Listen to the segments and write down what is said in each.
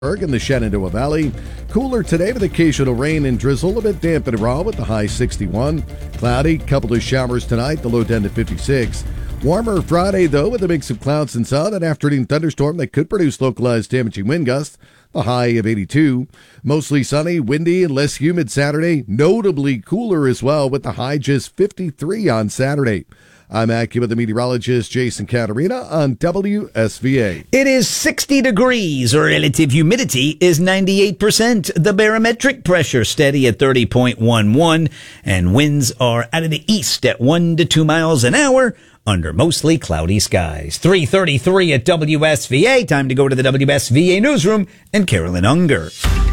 In the Shenandoah Valley. Cooler today with occasional rain and drizzle, a bit damp and raw with the high 61. Cloudy, couple of showers tonight, the low 10 to 56. Warmer Friday, though, with a mix of clouds and sun. An afternoon thunderstorm that could produce localized damaging wind gusts, the high of 82. Mostly sunny, windy, and less humid Saturday. Notably cooler as well with the high just 53 on Saturday. I'm AccuWeather meteorologist Jason Caterina on WSVA. It is 60 degrees. Relative humidity is 98%. The barometric pressure steady at 30.11. And winds are out of the east at 1 to 2 miles an hour under mostly cloudy skies. 3:33 at WSVA. Time to go to the WSVA newsroom and Carolyn Unger.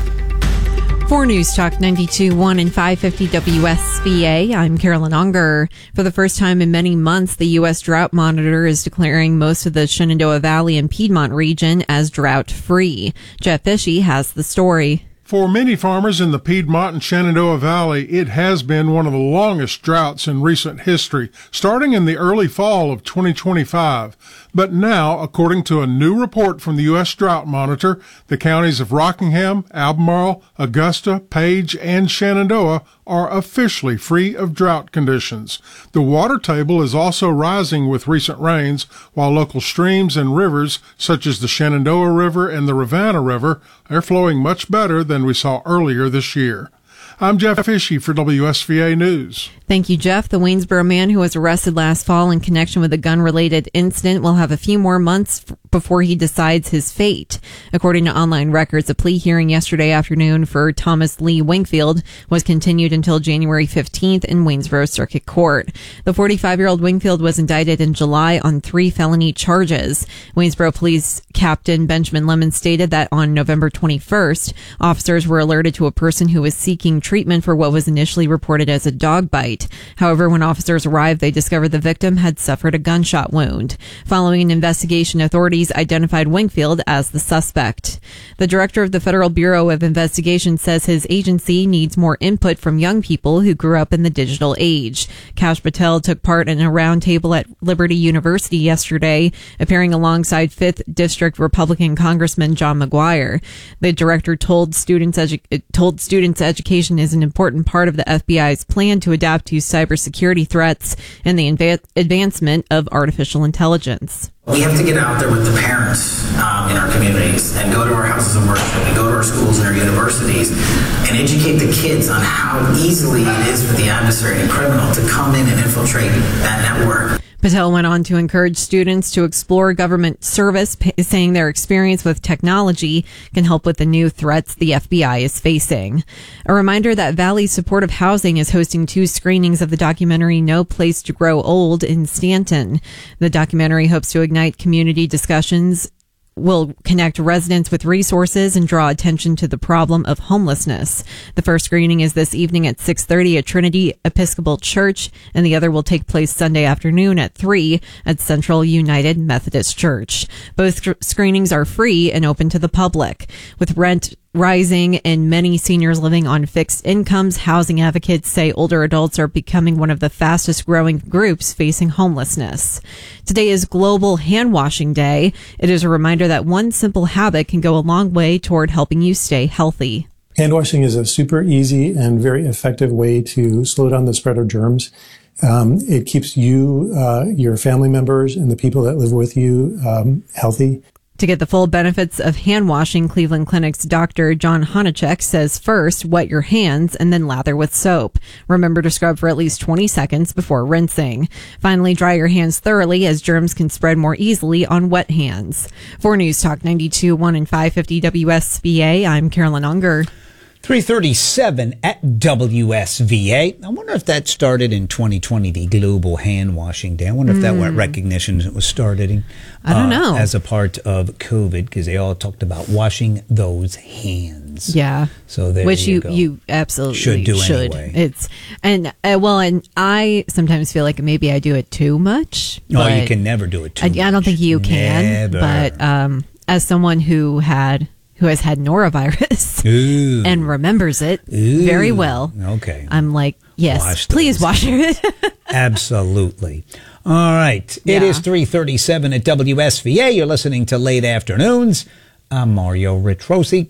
For News Talk 92.1 and 550 WSVA, I'm Carolyn Unger. For the first time in many months, the U.S. Drought Monitor is declaring most of the Shenandoah Valley and Piedmont region as drought-free. Jeff Fishy has the story. For many farmers in the Piedmont and Shenandoah Valley, it has been one of the longest droughts in recent history, starting in the early fall of 2025. But now, according to a new report from the U.S. Drought Monitor, the counties of Rockingham, Albemarle, Augusta, Page, and Shenandoah are officially free of drought conditions. The water table is also rising with recent rains, while local streams and rivers, such as the Shenandoah River and the Rivanna River, are flowing much better than we saw earlier this year. I'm Jeff Fishy for WSVA News. Thank you, Jeff. The Waynesboro man who was arrested last fall in connection with a gun-related incident will have a few more months before he decides his fate. According to online records, a plea hearing yesterday afternoon for Thomas Lee Wingfield was continued until January 15th in Waynesboro Circuit Court. The 45-year-old Wingfield was indicted in July on 3 felony charges. Waynesboro Police Captain Benjamin Lemon stated that on November 21st, officers were alerted to a person who was seeking treatment for what was initially reported as a dog bite. However, when officers arrived, they discovered the victim had suffered a gunshot wound. Following an investigation, authorities identified Wingfield as the suspect. The director of the Federal Bureau of Investigation says his agency needs more input from young people who grew up in the digital age. Kash Patel took part in a roundtable at Liberty University yesterday, appearing alongside 5th District Republican Congressman John McGuire. The director told students education is an important part of the FBI's plan to adapt to cybersecurity threats and the advancement of artificial intelligence. We have to get out there with the parents in our communities and go to our houses of worship and go to our schools and our universities and educate the kids on how easily it is for the adversary and criminal to come in and infiltrate that network. Patel went on to encourage students to explore government service, saying their experience with technology can help with the new threats the FBI is facing. A reminder that Valley Supportive Housing is hosting 2 screenings of the documentary No Place to Grow Old in Stanton. The documentary hopes to ignite community discussions, will connect residents with resources and draw attention to the problem of homelessness. The first screening is this evening at 6:30 at Trinity Episcopal Church, and the other will take place Sunday afternoon at 3 at Central United Methodist Church. Both screenings are free and open to the public. With rent rising and many seniors living on fixed incomes, housing advocates say older adults are becoming one of the fastest growing groups facing homelessness. Today is Global Hand Washing Day. It is a reminder that one simple habit can go a long way toward helping you stay healthy. Hand washing is a super easy and very effective way to slow down the spread of germs. It keeps you, your family members, and the people that live with you healthy. To get the full benefits of hand washing, Cleveland Clinic's Dr. John Honachek says first, wet your hands and then lather with soap. Remember to scrub for at least 20 seconds before rinsing. Finally, dry your hands thoroughly as germs can spread more easily on wet hands. For News Talk 92.1 and 550 WSVA, I'm Carolyn Unger. 3:37 at WSVA. I wonder if that started in 2020, the Global Hand Washing Day. I wonder if that what recognition it was started in. I don't know. As a part of COVID, because they all talked about washing those hands. Yeah. So there Which you go. you absolutely should do anyway. It's and I sometimes feel like maybe I do it too much. No, you can never do it too much. I don't think you can. Never. But as someone who has had norovirus and remembers it very well. Okay. I'm like, yes, please wash it. Absolutely. All right. It is 3:37 at WSVA. You're listening to Late Afternoons. I'm Mario Ritrosi.